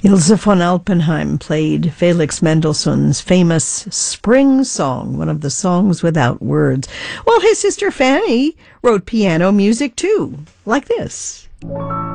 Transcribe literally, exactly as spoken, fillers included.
Ilse von Alpenheim played Felix Mendelssohn's famous Spring Song, one of the songs without words. Well, his sister Fanny wrote piano music too, like this.